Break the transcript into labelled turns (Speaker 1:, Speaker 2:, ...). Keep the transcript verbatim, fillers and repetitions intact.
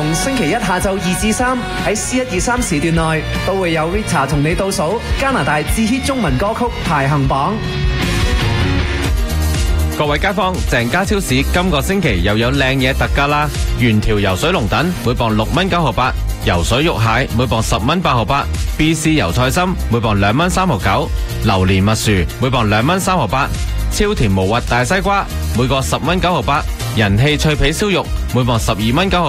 Speaker 1: 逢星期一下晝二至三喺 C 一二三時段內，都會有 Rita 同你倒數加拿大至 hit 中文歌曲排行榜。
Speaker 2: 各位街坊，鄭家超市今個星期又有靚嘢特價啦！原條游水龍躉每磅六蚊九毫八，游水肉蟹每磅十蚊八毫八 ，B C 油菜心每磅兩蚊三毫九，榴蓮蜜薯每磅兩蚊三毫八，超甜無核大西瓜每個十蚊九毫八，人氣脆皮燒肉每磅十二蚊九毫。